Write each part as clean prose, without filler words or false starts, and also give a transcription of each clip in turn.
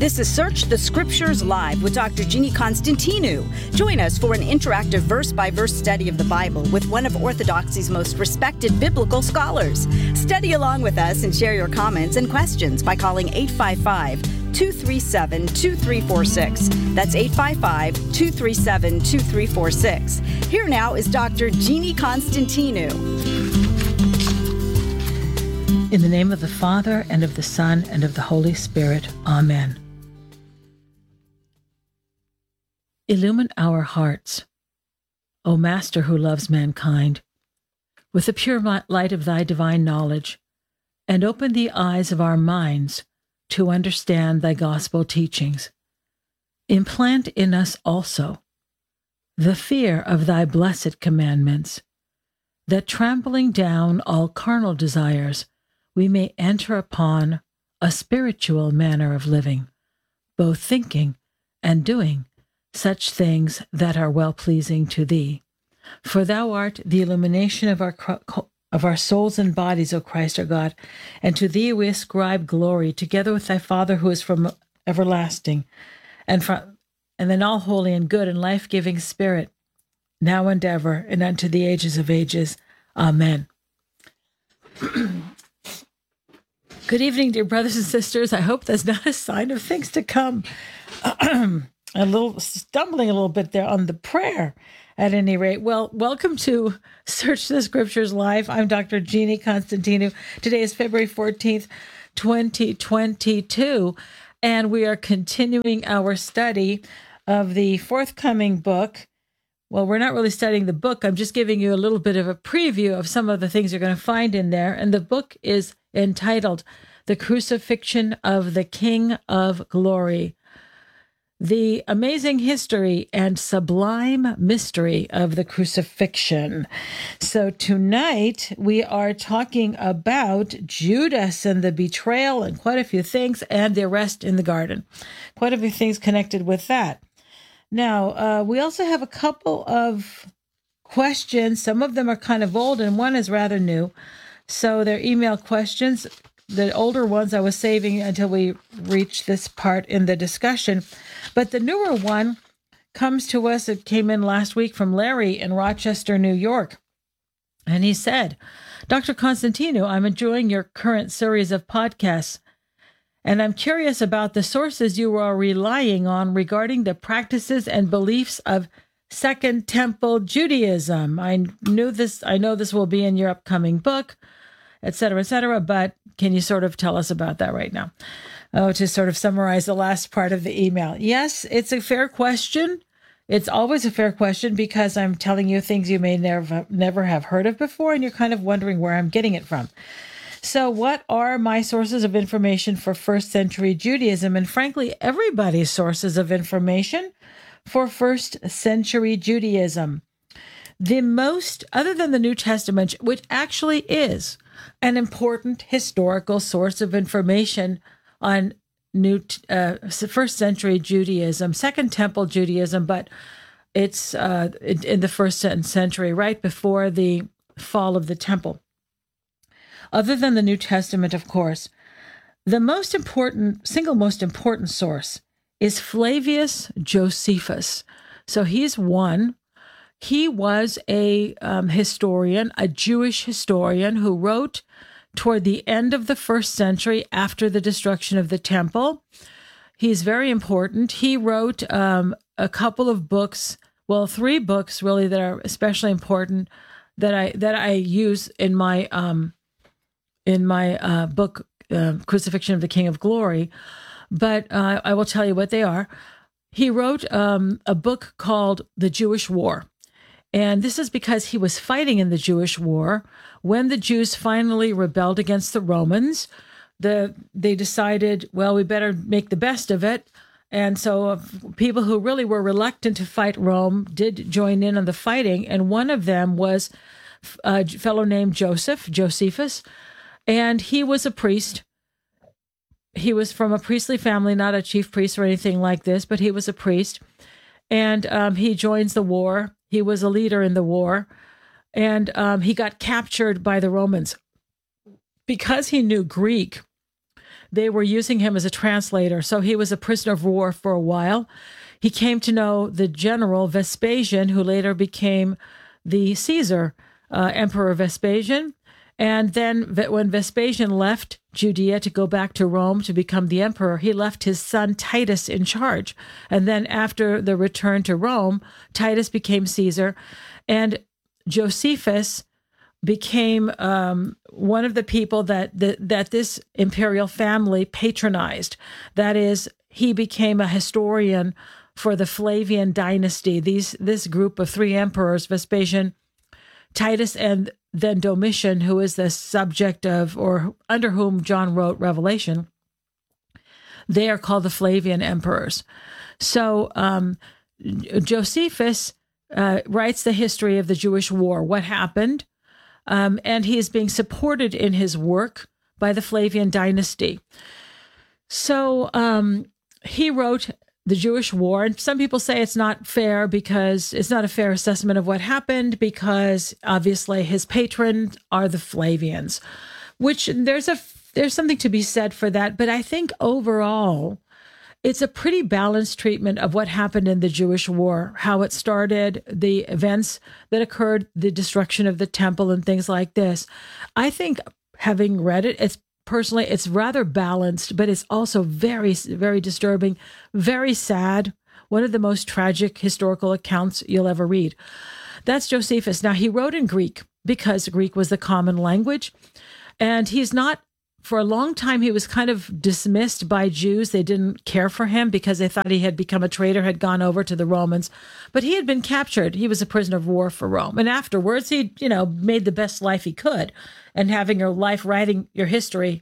This is Search the Scriptures Live with Dr. Jeannie Constantinou. Join us for an interactive verse-by-verse study of the Bible with one of Orthodoxy's most respected biblical scholars. Study along with us and share your comments and questions by calling 855-237-2346. That's 855-237-2346. Here now is Dr. Jeannie Constantinou. In the name of the Father, and of the Son, and of the Holy Spirit. Amen. Illumine our hearts, O Master who loves mankind, with the pure light of thy divine knowledge, and open the eyes of our minds to understand thy gospel teachings. Implant in us also the fear of thy blessed commandments, that trampling down all carnal desires, we may enter upon a spiritual manner of living, both thinking and doing such things that are well-pleasing to thee. For thou art the illumination of our souls and bodies, O Christ our God, and to thee we ascribe glory, together with thy Father who is from everlasting, and then all holy and good and life-giving Spirit, now and ever, and unto the ages of ages. Amen. Good evening, dear brothers and sisters. I hope that's not a sign of things to come. Stumbling a little bit there on the prayer, at any rate. Well, welcome to Search the Scriptures Live. I'm Dr. Jeannie Constantinou. Today is February 14th, 2022, and we are continuing our study of the forthcoming book. Well, we're not really studying the book. I'm just giving you a little bit of a preview of some of the things you're going to find in there. And the book is entitled The Crucifixion of the King of Glory, the amazing history and sublime mystery of the crucifixion. So tonight we are talking about Judas and the betrayal and quite a few things, and the arrest in the garden. Quite a few things connected with that. Now, we also have a couple of questions. Some of them are kind of old and one is rather new. So they're email questions. The older ones I was saving until we reach this part in the discussion. But the newer one comes to us. It came in last week from Larry in Rochester, New York. And he said, Dr. Constantinou, I'm enjoying your current series of podcasts, and I'm curious about the sources you are relying on regarding the practices and beliefs of Second Temple Judaism. I know this will be in your upcoming book, et cetera, but can you sort of tell us about that right now? To sort of summarize the last part of the email. Yes, it's a fair question. It's always a fair question because I'm telling you things you may never have heard of before, and you're kind of wondering where I'm getting it from. So what are my sources of information for first century Judaism? And frankly, everybody's sources of information for first century Judaism. The most, other than the New Testament, which actually is an important historical source of information on first century Judaism, Second Temple Judaism, but it's in the first century, right before the fall of the temple. Other than the New Testament, of course, the single most important source is Flavius Josephus. So he's one. He was a historian, a Jewish historian who wrote toward the end of the first century after the destruction of the temple. He's very important. He wrote a couple of books, well, 3 books really that are especially important that I use in my book, Crucifixion of the King of Glory. But I will tell you what they are. He wrote a book called The Jewish War. And this is because he was fighting in the Jewish war. When the Jews finally rebelled against the Romans, they decided, well, we better make the best of it. And so people who really were reluctant to fight Rome did join in on the fighting. And one of them was a fellow named Josephus. And he was a priest. He was from a priestly family, not a chief priest or anything like this, but he was a priest. And he joins the war. He was a leader in the war. And he got captured by the Romans. Because he knew Greek, they were using him as a translator. So he was a prisoner of war for a while. He came to know the general Vespasian, who later became the Caesar, Emperor Vespasian. And then when Vespasian left Judea to go back to Rome to become the emperor, he left his son Titus in charge. And then after the return to Rome, Titus became Caesar, and Josephus became one of the people that this imperial family patronized. That is, he became a historian for the Flavian dynasty. This group of three emperors, Vespasian, Titus, and then Domitian, who is the subject of, or under whom John wrote Revelation, they are called the Flavian emperors. So Josephus writes the history of the Jewish war, what happened, and he is being supported in his work by the Flavian dynasty. So he wrote the Jewish war, and some people say it's not fair because it's not a fair assessment of what happened because obviously his patrons are the Flavians, which there's something to be said for that. But I think overall, it's a pretty balanced treatment of what happened in the Jewish war, how it started, the events that occurred, the destruction of the temple and things like this. I think having read it, it's rather balanced, but it's also very, very disturbing, very sad. One of the most tragic historical accounts you'll ever read. That's Josephus. Now, he wrote in Greek because Greek was the common language. And he's not, for a long time, he was kind of dismissed by Jews. They didn't care for him because they thought he had become a traitor, had gone over to the Romans. But he had been captured. He was a prisoner of war for Rome. And afterwards, he, made the best life he could. And having your life writing your history,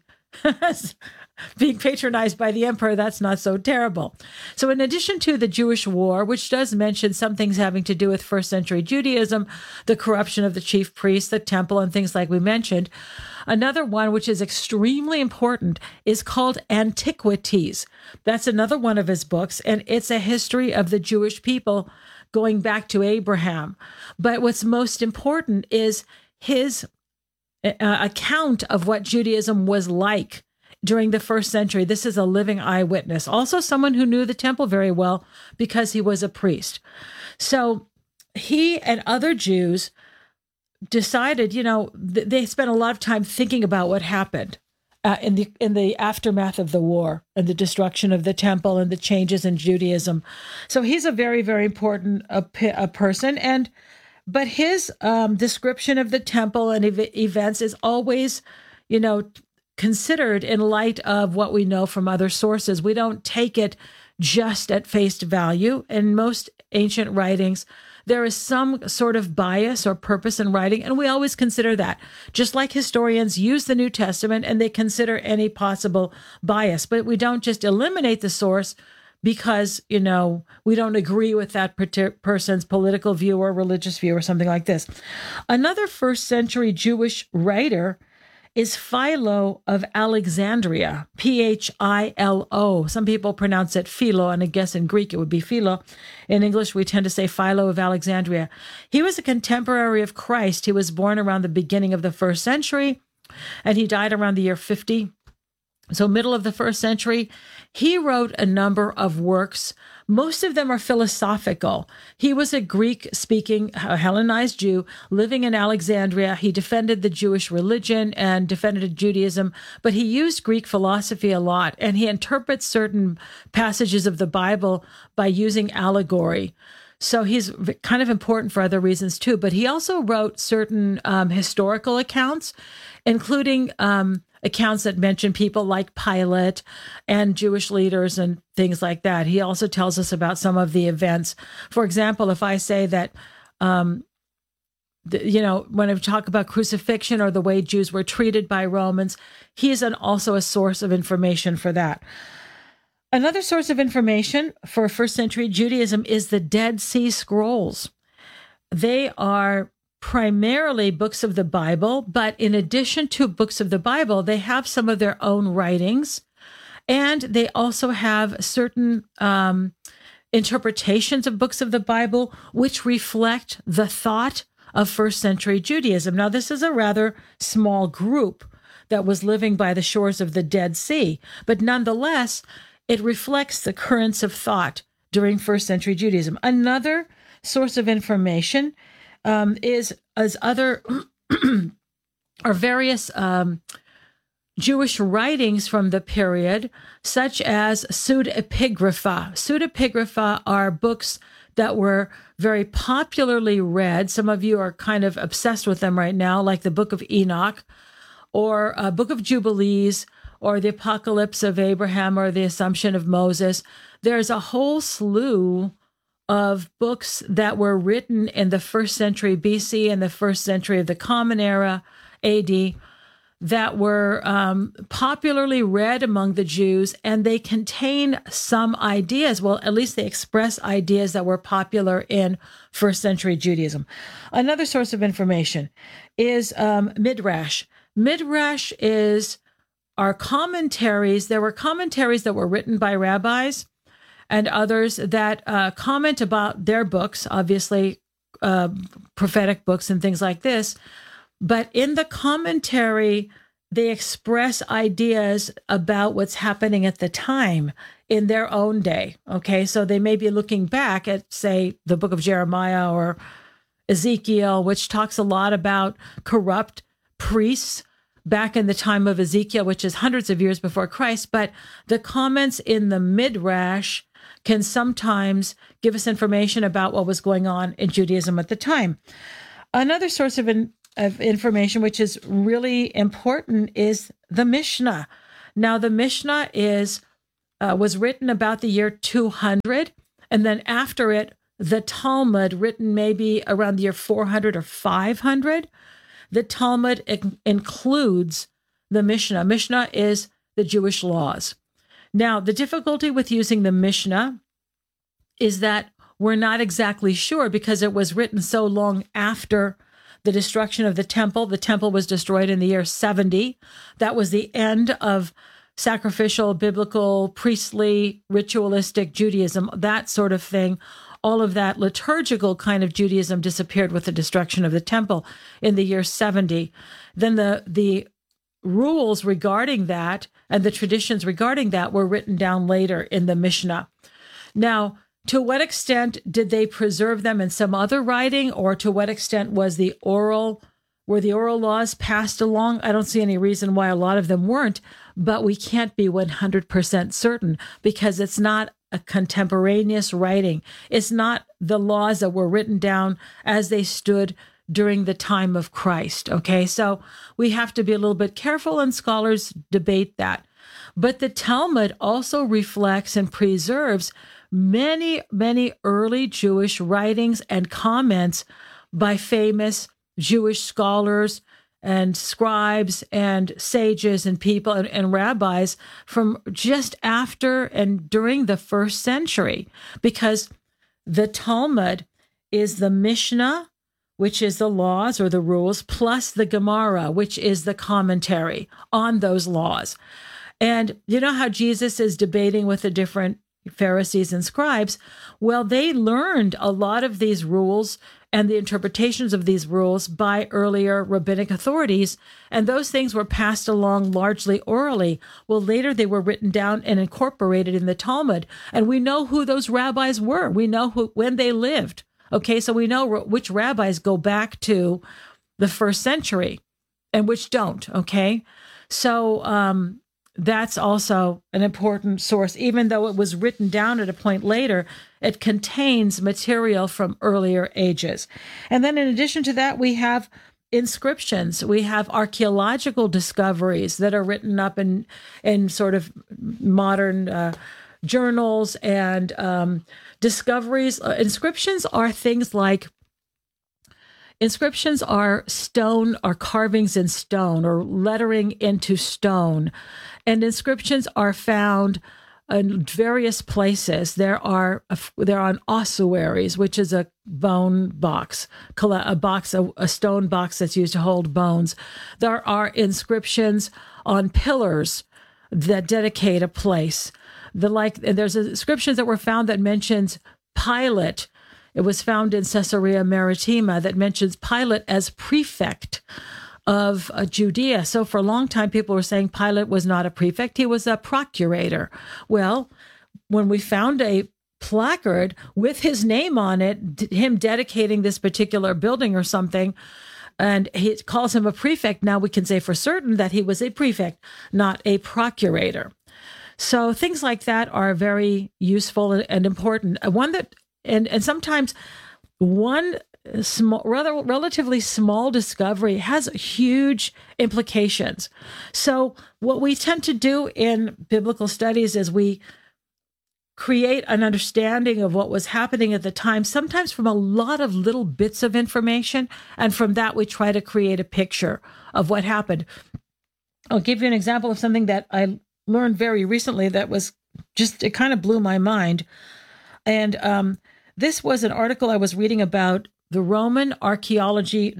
being patronized by the emperor, that's not so terrible. So in addition to the Jewish war, which does mention some things having to do with first century Judaism, the corruption of the chief priests, the temple, and things like we mentioned, another one which is extremely important is called Antiquities. That's another one of his books, and it's a history of the Jewish people going back to Abraham. But what's most important is his account of what Judaism was like during the first century. This is a living eyewitness. Also someone who knew the temple very well because he was a priest. So he and other Jews decided, they spent a lot of time thinking about what happened in the aftermath of the war and the destruction of the temple and the changes in Judaism. So he's a very, very important person. But his description of the temple and events is always, considered in light of what we know from other sources. We don't take it just at face value. In most ancient writings, there is some sort of bias or purpose in writing, and we always consider that. Just like historians use the New Testament and they consider any possible bias, but we don't just eliminate the source because, we don't agree with that person's political view or religious view or something like this. Another first century Jewish writer is Philo of Alexandria, Philo. Some people pronounce it Philo, and I guess in Greek it would be Philo. In English, we tend to say Philo of Alexandria. He was a contemporary of Christ. He was born around the beginning of the first century, and he died around the year 50. So middle of the first century, he wrote a number of works. Most of them are philosophical. He was a Greek-speaking Hellenized Jew living in Alexandria. He defended the Jewish religion and defended Judaism, but he used Greek philosophy a lot, and he interprets certain passages of the Bible by using allegory. So he's kind of important for other reasons too, but he also wrote certain historical accounts, including accounts that mention people like Pilate and Jewish leaders and things like that. He also tells us about some of the events. For example, if I say that, when I talk about crucifixion or the way Jews were treated by Romans, he is also a source of information for that. Another source of information for first century Judaism is the Dead Sea Scrolls. They are primarily books of the Bible, but in addition to books of the Bible, they have some of their own writings, and they also have certain interpretations of books of the Bible which reflect the thought of first century Judaism. Now, this is a rather small group. that was living by the shores of the Dead Sea. But nonetheless, it reflects the currents of thought during first century Judaism. Another source of information is other or various Jewish writings from the period, such as pseudepigrapha. Pseudepigrapha are books that were very popularly read. Some of you are kind of obsessed with them right now, like the Book of Enoch, or Book of Jubilees, or the Apocalypse of Abraham, or the Assumption of Moses. There's a whole slew of books that were written in the first century BC and the first century of the Common Era, AD, that were popularly read among the Jews, and they contain some ideas. Well, at least they express ideas that were popular in first century Judaism. Another source of information is Midrash. Midrash are commentaries. There were commentaries that were written by rabbis and others that comment about their books, obviously prophetic books and things like this. But in the commentary, they express ideas about what's happening at the time in their own day. Okay, so they may be looking back at, say, the book of Jeremiah or Ezekiel, which talks a lot about corrupt priests back in the time of Ezekiel, which is hundreds of years before Christ. But the comments in the Midrash can sometimes give us information about what was going on in Judaism at the time. Another source of information, which is really important, is the Mishnah. Now, the Mishnah was written about the year 200, and then after it, the Talmud, written maybe around the year 400 or 500. The Talmud includes the Mishnah. Mishnah is the Jewish laws. Now, the difficulty with using the Mishnah is that we're not exactly sure, because it was written so long after the destruction of the temple. The temple was destroyed in the year 70. That was the end of sacrificial, biblical, priestly, ritualistic Judaism, that sort of thing. All of that liturgical kind of Judaism disappeared with the destruction of the temple in the year 70. Then the rules regarding that and the traditions regarding that were written down later in the Mishnah. Now, to what extent did they preserve them in some other writing, or to what extent were the oral laws passed along? I don't see any reason why a lot of them weren't, but we can't be 100% certain, because it's not a contemporaneous writing. It's not the laws that were written down as they stood during the time of Christ. Okay, so we have to be a little bit careful, and scholars debate that. But the Talmud also reflects and preserves many, many early Jewish writings and comments by famous Jewish scholars and scribes and sages and people and rabbis from just after and during the first century, because the Talmud is the Mishnah, which is the laws or the rules, plus the Gemara, which is the commentary on those laws. And you know how Jesus is debating with the different Pharisees and scribes? Well, they learned a lot of these rules and the interpretations of these rules by earlier rabbinic authorities, and those things were passed along largely orally. Well, later they were written down and incorporated in the Talmud, and we know who those rabbis were. We know when they lived. Okay, so we know which rabbis go back to the first century and which don't. Okay, so that's also an important source. Even though it was written down at a point later, it contains material from earlier ages. And then in addition to that, we have inscriptions. We have archaeological discoveries that are written up in sort of modern journals and discoveries. Inscriptions are things like inscriptions are stone or carvings in stone or lettering into stone. And inscriptions are found in various places. They're on ossuaries, which is a bone box, a stone box that's used to hold bones. There are inscriptions on pillars that dedicate a place. There's inscriptions that were found that mentions Pilate. It was found in Caesarea Maritima that mentions Pilate as prefect of Judea. So for a long time, people were saying Pilate was not a prefect, he was a procurator. Well, when we found a placard with his name on it, him dedicating this particular building or something, and he calls him a prefect, now we can say for certain that he was a prefect, not a procurator. So things like that are very useful and important. One that, and sometimes one small, relatively small discovery has huge implications. So what we tend to do in biblical studies is we create an understanding of what was happening at the time, sometimes from a lot of little bits of information. And from that, we try to create a picture of what happened. I'll give you an example of something that I learned very recently that was just, it kind of blew my mind. And this was an article I was reading about the archaeology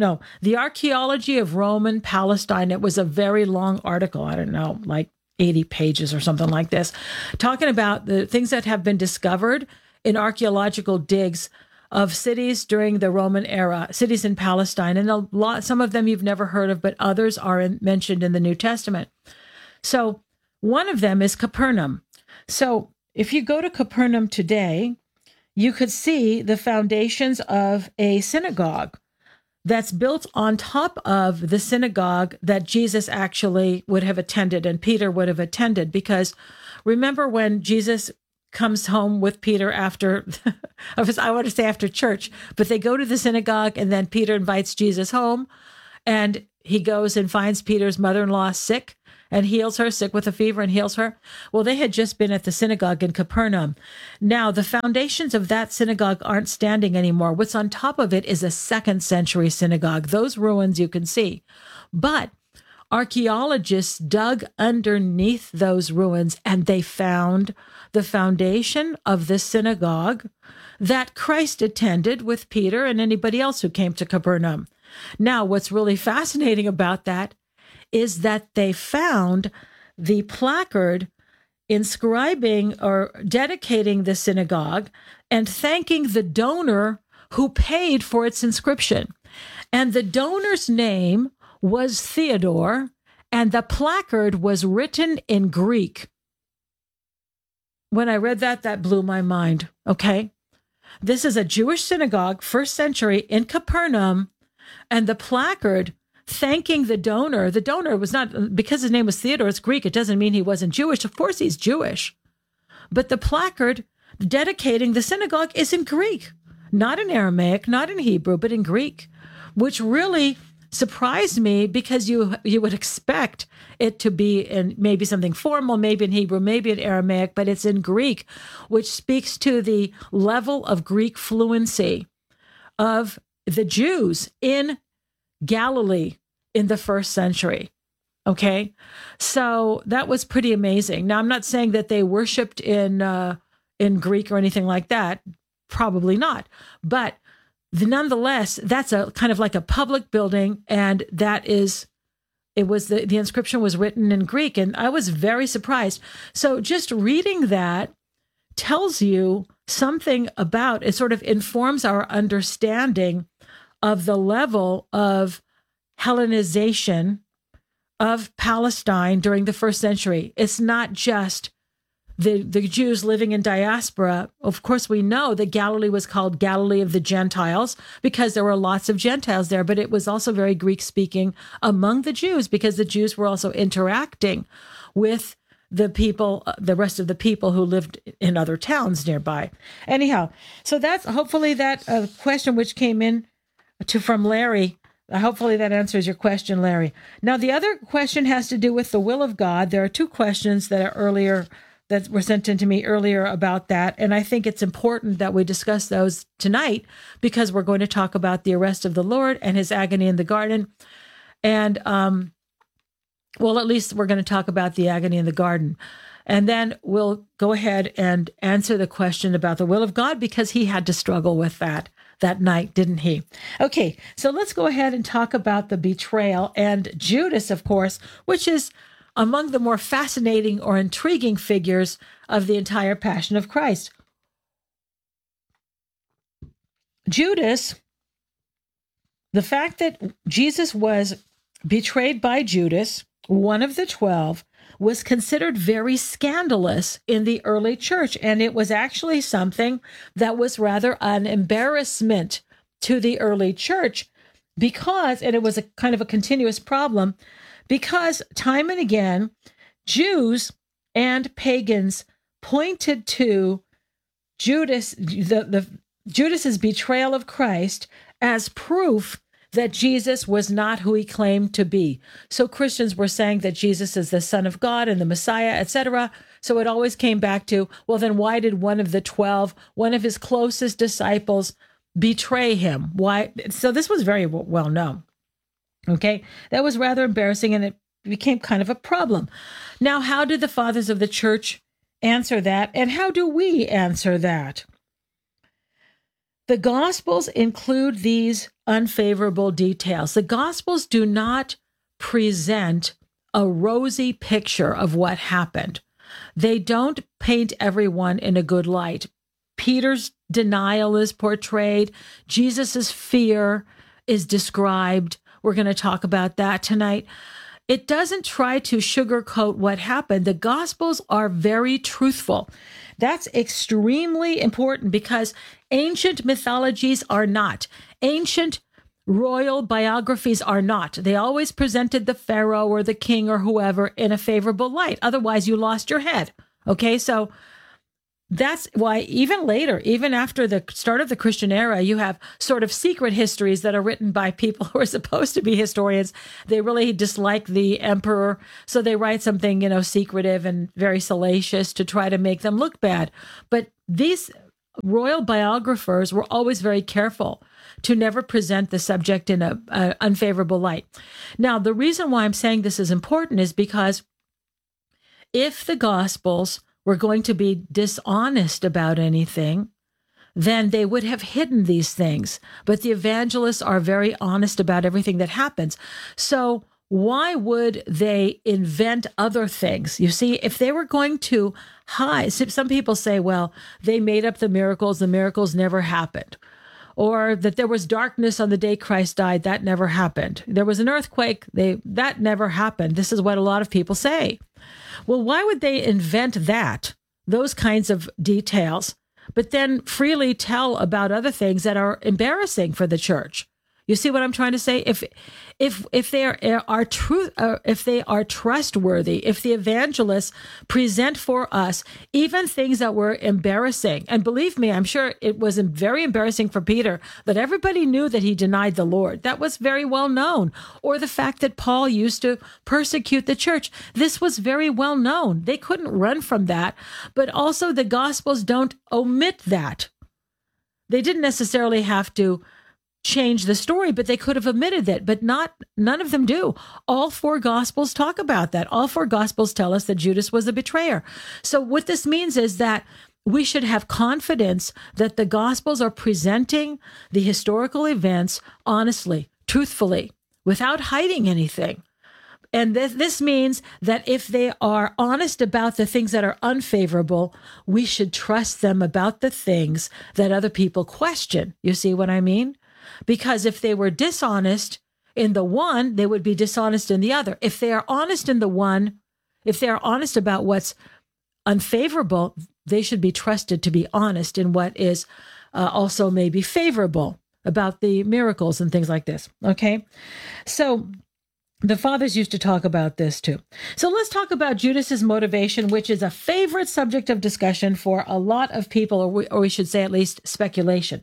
of Roman Palestine. It was a very long article. I don't know, like 80 pages or something like this, talking about the things that have been discovered in archaeological digs of cities during the Roman era, cities in Palestine. And some of them you've never heard of, but others are mentioned in the New Testament. So one of them is Capernaum. So if you go to Capernaum today, you could see the foundations of a synagogue that's built on top of the synagogue that Jesus actually would have attended and Peter would have attended. Because remember when Jesus comes home with Peter after, I want to say after church, but they go to the synagogue and then Peter invites Jesus home and he goes and finds Peter's mother-in-law sick and heals her, sick with a fever, and heals her. Well, they had just been at the synagogue in Capernaum. Now, the foundations of that synagogue aren't standing anymore. What's on top of it is a 2nd century synagogue. Those ruins you can see. But archaeologists dug underneath those ruins and they found the foundation of the synagogue that Christ attended with Peter and anybody else who came to Capernaum. Now, what's really fascinating about that is that they found the placard inscribing or dedicating the synagogue and thanking the donor who paid for its inscription. And the donor's name was Theodore, and the placard was written in Greek. When I read that, that blew my mind, okay? This is a Jewish synagogue, 1st century in Capernaum, and the placard thanking the donor. The donor was not, because his name was Theodore, it's Greek. It doesn't mean he wasn't Jewish. Of course he's Jewish. But the placard dedicating the synagogue is in Greek, not in Aramaic, not in Hebrew, but in Greek, which really surprised me because you would expect it to be in maybe something formal, maybe in Hebrew, maybe in Aramaic, but it's in Greek, which speaks to the level of Greek fluency of the Jews in Galilee in the 1st century. Okay. So that was pretty amazing. Now, I'm not saying that they worshiped in Greek or anything like that. Probably not. But nonetheless, that's a kind of like a public building. And the inscription was written in Greek. And I was very surprised. So just reading that tells you something about, it sort of informs our understanding of the level of Hellenization of Palestine during the 1st century. It's not just the Jews living in diaspora. Of course, we know that Galilee was called Galilee of the Gentiles because there were lots of Gentiles there, but it was also very Greek-speaking among the Jews because the Jews were also interacting with the people, the rest of the people who lived in other towns nearby. Anyhow, so that's hopefully that question which came in from Larry. Hopefully that answers your question, Larry. Now, the other question has to do with the will of God. There are 2 questions that were sent in to me earlier about that. And I think it's important that we discuss those tonight because we're going to talk about the arrest of the Lord and his agony in the garden. And, well, at least we're going to talk about the agony in the garden. And then we'll go ahead and answer the question about the will of God because he had to struggle with that night, didn't he? Okay, so let's go ahead and talk about the betrayal and Judas, of course, which is among the more fascinating or intriguing figures of the entire Passion of Christ. Judas, the fact that Jesus was betrayed by Judas, one of the 12, was considered very scandalous in the early church. And it was actually something that was rather an embarrassment to the early church because, and it was a kind of a continuous problem, because time and again, Jews and pagans pointed to Judas's betrayal of Christ as proof that Jesus was not who he claimed to be. So Christians were saying that Jesus is the Son of God and the Messiah, etc. So it always came back to, well, then why did one of the 12, one of his closest disciples, betray him? Why? So this was very well known. Okay, that was rather embarrassing, and it became kind of a problem. Now, how did the fathers of the church answer that, and how do we answer that? The Gospels include these unfavorable details. The Gospels do not present a rosy picture of what happened. They don't paint everyone in a good light. Peter's denial is portrayed. Jesus's fear is described. We're going to talk about that tonight. It doesn't try to sugarcoat what happened. The Gospels are very truthful. That's extremely important because ancient mythologies are not. Ancient royal biographies are not. They always presented the pharaoh or the king or whoever in a favorable light. Otherwise, you lost your head. Okay, so that's why even later, even after the start of the Christian era, you have sort of secret histories that are written by people who are supposed to be historians. They really dislike the emperor, so they write something, secretive and very salacious to try to make them look bad. But these royal biographers were always very careful to never present the subject in an unfavorable light. Now, the reason why I'm saying this is important is because if the Gospels were going to be dishonest about anything, then they would have hidden these things. But the evangelists are very honest about everything that happens. So why would they invent other things? You see, if they were going to hide, some people say, well, they made up the miracles never happened. Or that there was darkness on the day Christ died, that never happened. There was an earthquake, that never happened. This is what a lot of people say. Well, why would they invent those kinds of details, but then freely tell about other things that are embarrassing for the church? You see what I'm trying to say? If they are trustworthy, if the evangelists present for us even things that were embarrassing, and believe me, I'm sure it was very embarrassing for Peter that everybody knew that he denied the Lord. That was very well known. Or the fact that Paul used to persecute the church. This was very well known. They couldn't run from that. But also the Gospels don't omit that. They didn't necessarily have to change the story, but they could have omitted it, but none of them do. All four Gospels talk about that. All four Gospels tell us that Judas was the betrayer. So what this means is that we should have confidence that the Gospels are presenting the historical events honestly, truthfully, without hiding anything. And this means that if they are honest about the things that are unfavorable, we should trust them about the things that other people question. You see what I mean? Because if they were dishonest in the one, they would be dishonest in the other. If they are honest in the one, if they are honest about what's unfavorable, they should be trusted to be honest in what is also maybe favorable about the miracles and things like this. Okay? So the fathers used to talk about this too. So let's talk about Judas's motivation, which is a favorite subject of discussion for a lot of people, or we should say at least speculation.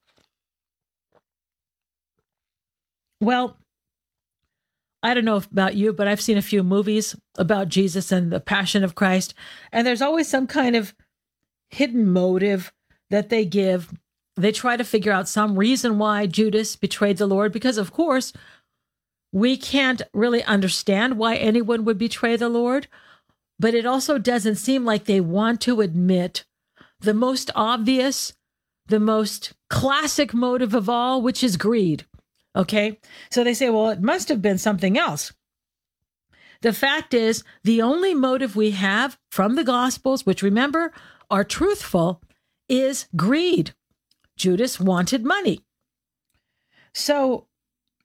Well, I don't know about you, but I've seen a few movies about Jesus and the Passion of Christ, and there's always some kind of hidden motive that they give. They try to figure out some reason why Judas betrayed the Lord, because, of course, we can't really understand why anyone would betray the Lord, but it also doesn't seem like they want to admit the most obvious, the most classic motive of all, which is greed. Okay, so they say, well, it must have been something else. The fact is, the only motive we have from the Gospels, which remember are truthful, is greed. Judas wanted money. So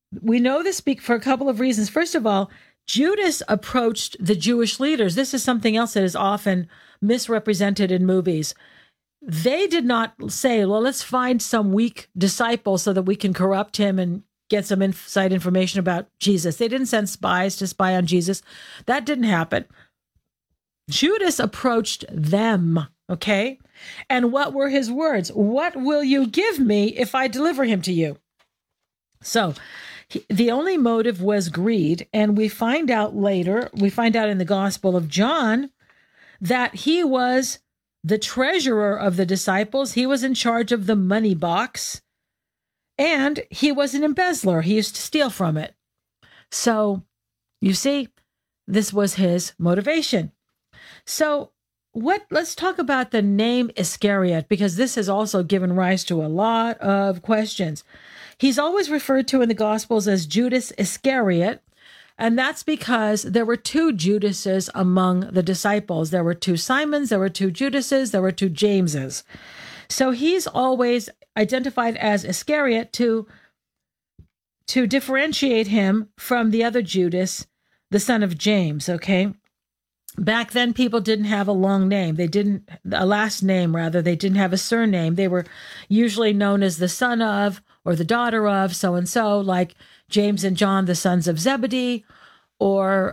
we know this for a couple of reasons. First of all, Judas approached the Jewish leaders. This is something else that is often misrepresented in movies. They did not say, well, let's find some weak disciple so that we can corrupt him and get some inside information about Jesus. They didn't send spies to spy on Jesus. That didn't happen. Judas approached them, okay? And what were his words? What will you give me if I deliver him to you? So the only motive was greed. And we find out later, we find out in the Gospel of John that he was the treasurer of the disciples. He was in charge of the money box. And he was an embezzler. He used to steal from it. So you see, this was his motivation. So let's talk about the name Iscariot, because this has also given rise to a lot of questions. He's always referred to in the Gospels as Judas Iscariot, and that's because there were two Judases among the disciples. There were two Simons, there were two Judases, there were two Jameses. So he's always identified as Iscariot to differentiate him from the other Judas, the son of James, okay? Back then, people didn't have a long name. They didn't, a last name rather, they didn't have a surname. They were usually known as the son of or the daughter of so-and-so, like James and John, the sons of Zebedee, or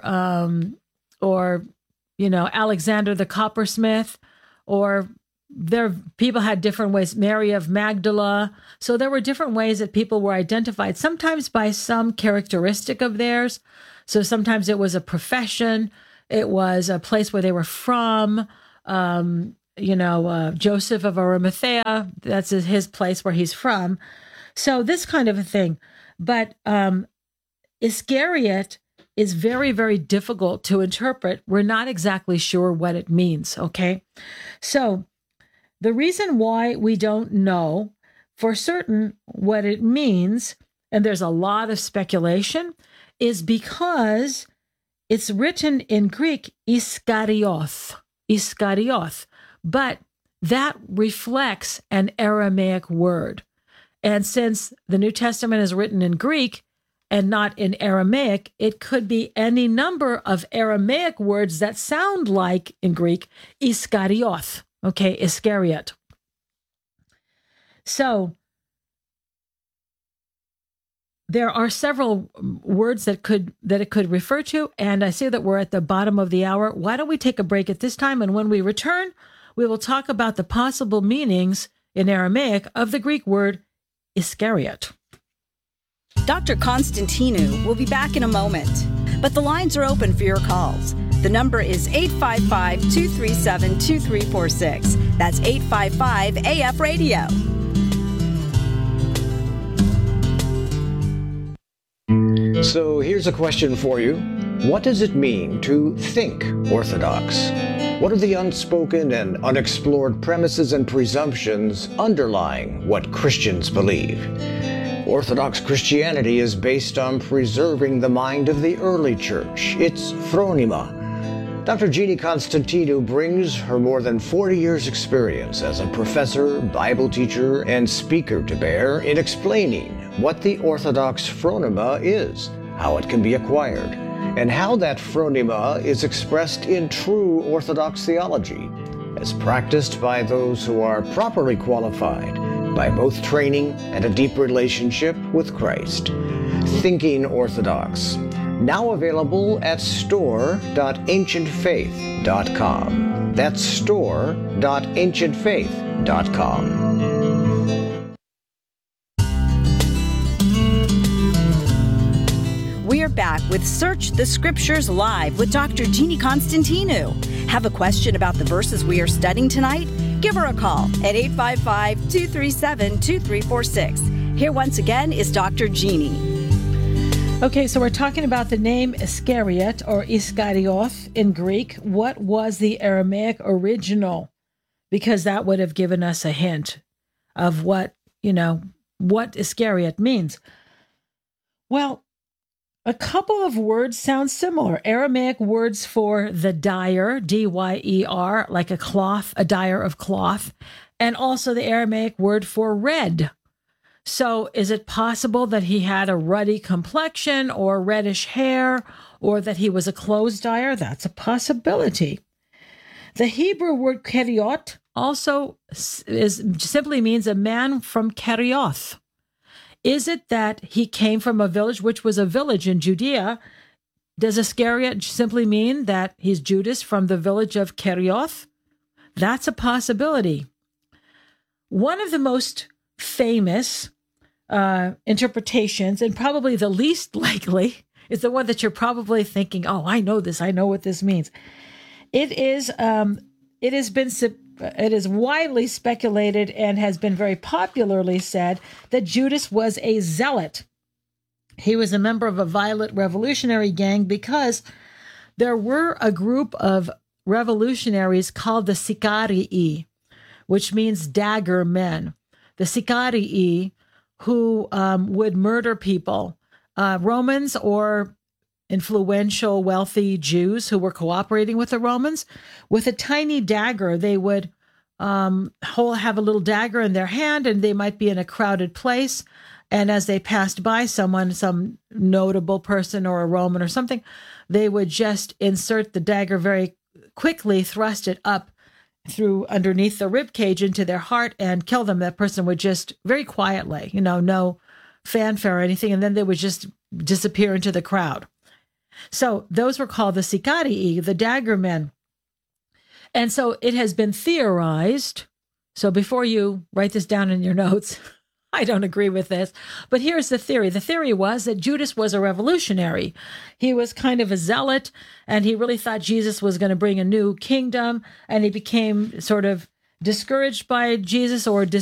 Alexander the coppersmith, or people had different ways, Mary of Magdala. So there were different ways that people were identified, sometimes by some characteristic of theirs. So sometimes it was a profession. It was a place where they were from. Joseph of Arimathea, that's his place where he's from. So this kind of a thing. But Iscariot is very, very difficult to interpret. We're not exactly sure what it means, okay? So the reason why we don't know for certain what it means, and there's a lot of speculation, is because it's written in Greek, Iskarios, but that reflects an Aramaic word. And since the New Testament is written in Greek and not in Aramaic, it could be any number of Aramaic words that sound like, in Greek, Iskarios, okay, Iscariot. So there are several words that it could refer to, and I see that we're at the bottom of the hour. Why don't we take a break at this time, and when we return, we will talk about the possible meanings in Aramaic of the Greek word Iscariot. Dr. Constantinou will be back in a moment, but the lines are open for your calls. The number is 855-237-2346. That's 855-AF-RADIO. So here's a question for you. What does it mean to think Orthodox? What are the unspoken and unexplored premises and presumptions underlying what Christians believe? Orthodox Christianity is based on preserving the mind of the early church, its phronima. Dr. Jeannie Constantinou brings her more than 40 years' experience as a professor, Bible teacher, and speaker to bear in explaining what the Orthodox phronima is, how it can be acquired, and how that phronima is expressed in true Orthodox theology, as practiced by those who are properly qualified by both training and a deep relationship with Christ. Thinking Orthodox, now available at store.ancientfaith.com. That's store.ancientfaith.com. We're back with Search the Scriptures Live with Dr. Jeannie Constantinou. Have a question about the verses we are studying tonight? Give her a call at 855-237-2346. Here once again is Dr. Jeannie. Okay, so we're talking about the name Iscariot or Iskariot in Greek. What was the Aramaic original? Because that would have given us a hint of what Iscariot means. Well, a couple of words sound similar. Aramaic words for the dyer, D-Y-E-R, like a cloth, a dyer of cloth, and also the Aramaic word for red. So is it possible that he had a ruddy complexion or reddish hair, or that he was a clothes dyer? That's a possibility. The Hebrew word Keriot also simply means a man from Kerioth. Is it that he came from a village, which was a village in Judea? Does Iscariot simply mean that he's Judas from the village of Kerioth? That's a possibility. One of the most famous interpretations, and probably the least likely, is the one that you're probably thinking, oh, I know this. I know what this means. It is widely speculated and has been very popularly said that Judas was a zealot. He was a member of a violent revolutionary gang because there were a group of revolutionaries called the Sicarii, which means dagger men. The Sicarii who would murder people, Romans or influential, wealthy Jews who were cooperating with the Romans. With a tiny dagger, they would have a little dagger in their hand, and they might be in a crowded place. And as they passed by someone, some notable person or a Roman or something, they would just insert the dagger very quickly, thrust it up through underneath the rib cage into their heart and kill them. That person would just very quietly, no fanfare or anything, and then they would just disappear into the crowd. So those were called the Sicarii, the dagger men. And so it has been theorized. So before you write this down in your notes, I don't agree with this, but here's the theory. The theory was that Judas was a revolutionary. He was kind of a zealot, and he really thought Jesus was going to bring a new kingdom, and he became sort of discouraged by Jesus or